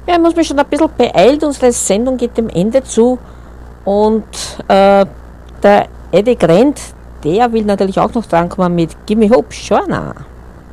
Ja, ich muss mich schon ein bisschen beeilt. Unsere Sendung geht dem Ende zu. Und der Eddie Grant, der will natürlich auch noch drankommen mit Gimme Hope, Shona.